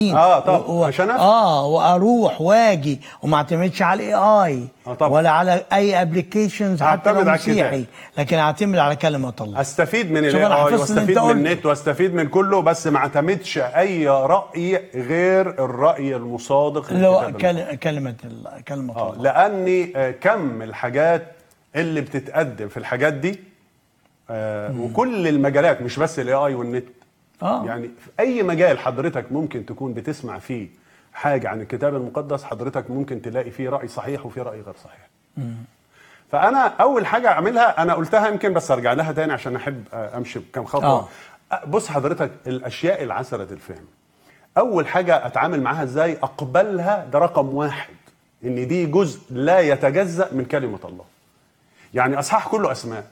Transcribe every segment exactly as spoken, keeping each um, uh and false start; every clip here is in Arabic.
اه طب و... عشان أفهم. اه واروح واجي وما اعتمدش على الاي اي آه ولا على اي ابلكيشنز حتى لو مسيحي، لكن اعتمد على كلمه الله. استفيد من الاي اي واستفيد من النت واستفيد من كله، بس ما اعتمدش اي راي غير الراي المصادق لو كلمه كلمه كلمه آه الله. لاني آه كم الحاجات اللي بتتقدم في الحاجات دي آه وكل المجالات، مش بس الاي اي والنت. آه. يعني في اي مجال حضرتك ممكن تكون بتسمع فيه حاجه عن الكتاب المقدس، حضرتك ممكن تلاقي فيه راي صحيح وفيه راي غير صحيح. مم. فانا اول حاجه اعملها، انا قلتها يمكن بس ارجع لها تاني عشان احب امشي بكم خطوه. آه. بص حضرتك، الاشياء العسره الفهم، اول حاجه اتعامل معاها ازاي؟ اقبلها، ده رقم واحد، ان دي جزء لا يتجزأ من كلمه الله. يعني اصحاح كله اسماء،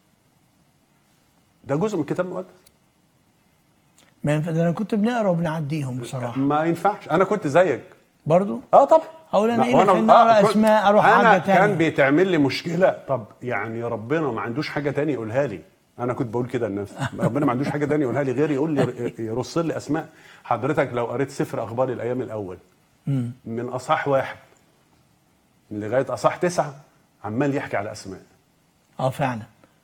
ده جزء من الكتاب المقدس. ما ينفع، انا كنت بنقرا وبنعديهم بصراحه. ما ينفعش، انا كنت زيك برضو. اه طبعا. اقول انا ايه اللي اقرا اسماء اروح أنا حاجه تانية. كان بيتعمل لي مشكله، طب يعني ربنا ما عندوش حاجه تانية يقولها لي؟ انا كنت بقول كده لنفسي، ربنا ما عندوش حاجه تانية يقولها لي غير يقول لي، يرص لي اسماء. حضرتك لو قريت سفر اخبار الايام الاول من اصحاح واحد لغايه اصحاح تسعه عمال يحكي على اسماء. اه فعلا.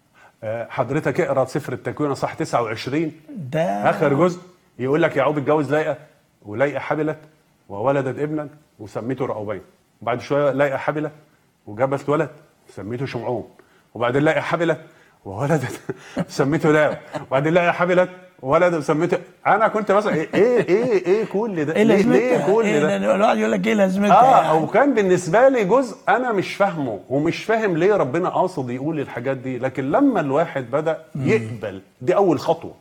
حضرتك اقرا سفر التكوين اصحاح تسعة وعشرين، ده اخر جزء يقول لك يعقوب اتجوز ليئه، وليئه حبلت وولدت ابنا وسميته رأوبين. وبعد شويه ليئه حبلت وجابت ولد سميته شمعون. وبعدين ليئه حبلت وولدت سميته لاوي. وبعدين ليئه حبلت وولد وسميته. انا كنت مثلا ايه ايه ايه, إيه كل ده؟ إيه ليه, ليه كل إيه ده؟ الواحد يقول لك ايه لازمتها؟ اه يعني. وكان بالنسبه لي جزء انا مش فاهمه ومش فاهم ليه ربنا قاصد يقول الحاجات دي، لكن لما الواحد بدأ يقبل، دي اول خطوه.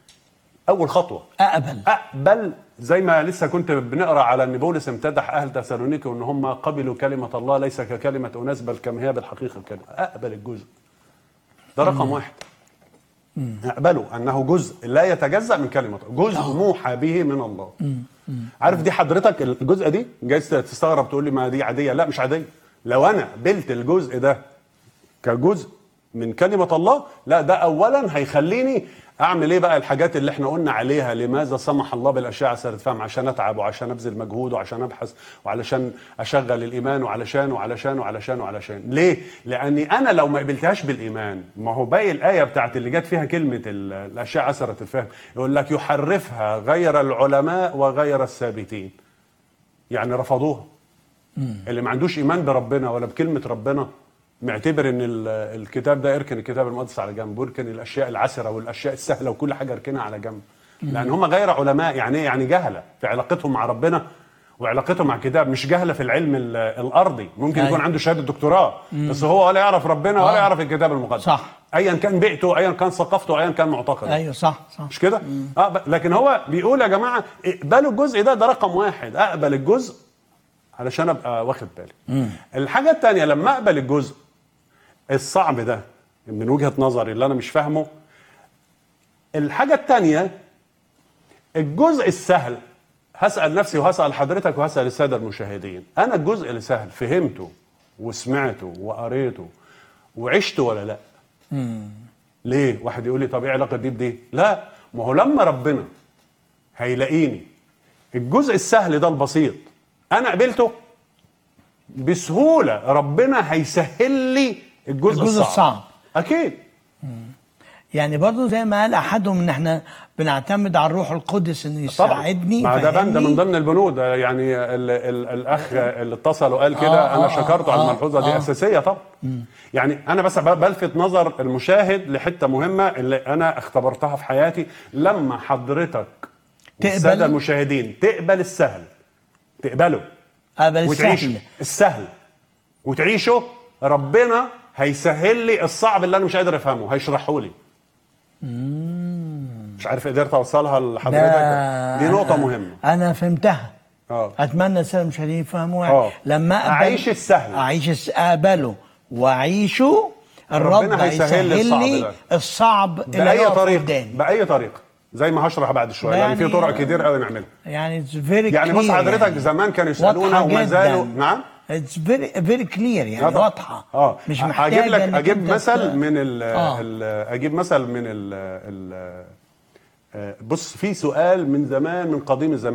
اول خطوه اقبل اقبل زي ما لسه كنت بنقرا على ان بولس امتدح اهل تسالونيكي وان هم قبلوا كلمه الله ليس ككلمه اناس بل كما هي بالحقيقه الكلمه. اقبل الجزء ده رقم مم. واحد. مم. اقبله انه جزء لا يتجزأ من كلمه، جزء أوه. موحى به من الله. مم. مم. عارف دي حضرتك الجزء دي جايز تستغرب تقول لي ما دي عاديه. لا مش عاديه. لو انا قبلت الجزء ده كجزء من كلمة الله، لا ده أولا هيخليني أعمل إيه بقى؟ الحاجات اللي إحنا قلنا عليها، لماذا سمح الله بالأشياء عسرة فهم؟ عشان أتعب وعشان أبذل مجهود وعشان أبحث وعلشان أشغل الإيمان وعلشان وعلشان وعلشان وعلشان ليه؟ لأني أنا لو ما قبلتهاش بالإيمان، ما هو باقي الآية بتاعت اللي جت فيها كلمة الأشياء عسرة الفهم يقول لك يحرفها غير العلماء وغير الثابتين. يعني رفضوها. اللي ما عندوش إيمان بربنا ولا بكلمة ربنا معتبر ان الكتاب ده اركن الكتاب المقدس على جنب، واركن الاشياء العسره والاشياء السهله وكل حاجه اركنها على جنب. لان هم غير علماء. يعني ايه؟ يعني جهله في علاقتهم مع ربنا وعلاقتهم مع الكتاب، مش جهله في العلم الارضي. ممكن يكون عنده شهاده دكتوراه بس هو ولا يعرف ربنا ولا يعرف الكتاب المقدس. صح. ايا كان بيئته، ايا كان ثقافته، ايا كان معتقده. ايوه صح صح. مش كده؟ اه لكن هو بيقول يا جماعه اقبلوا الجزء ده، ده رقم واحد. اقبل الجزء علشان ابقى واخد بالي. مم. الحاجه الثانيه لما اقبل الجزء الصعب ده من وجهة نظري اللي أنا مش فاهمه، الحاجة التانية الجزء السهل، هسأل نفسي وهسأل حضرتك وهسأل السادة المشاهدين، أنا الجزء اللي سهل فهمته وسمعته وقريته وعشته ولا لا؟ مم. ليه؟ واحد يقول لي طب ايه علاقة دي بدي؟ لا، ما هو لما ربنا هيلاقيني الجزء السهل ده البسيط أنا قبلته بسهولة، ربنا هيسهل لي الجزء, الجزء الصعب. الصعب اكيد. مم. يعني برضو زي ما قال احدهم ان احنا بنعتمد على الروح القدس انه يساعدني. ما ده بند من ضمن البنود. يعني ال ال الاخ اللي اتصل وقال كده آه انا آه شكرته آه على الملحوظه دي. آه اساسيه طبعا. يعني انا بس بلفت نظر المشاهد لحته مهمه اللي انا اختبرتها في حياتي. لما حضرتك الساده المشاهدين تقبل السهل، تقبله قبل وتعيش السهل السهل وتعيشه، ربنا هيسهل لي الصعب اللي انا مش قادر افهمه، هيشرحه لي. مش عارف قدرت اوصلها لحضرتك؟ دي نقطه مهمه. انا فهمتها. اه اتمنى الساده المشاهدين يفهموها. لما اعيش السهل، اعيش اقبله واعيشه، الرب هيسهل لي الصعب, الصعب باي طريقه، باي طريقه زي ما هشرح بعد شويه. يعني, يعني في طرق كتير قوي نعملها. يعني فيري يعني بص حضرتك يعني زمان كانوا يسالونا وما زالوا. نعم اتس فيري فيري كلير يعني آه واضحه. اه مش محتاجه اجيب لك اجيب مثل من ال آه. اجيب مثل من ال بص في سؤال من زمان، من قديم الزمان.